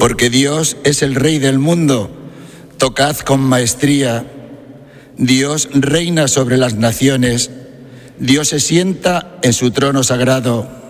Porque Dios es el Rey del mundo, tocad con maestría. Dios reina sobre las naciones, Dios se sienta en su trono sagrado.